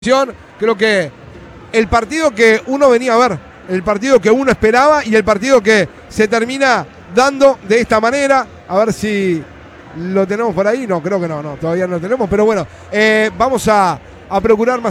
Creo que el partido que uno venía a ver, el partido que uno esperaba y el partido que se termina dando de esta manera. A ver si lo tenemos por ahí. No, creo que no, todavía no lo tenemos. Pero bueno, vamos a procurar más.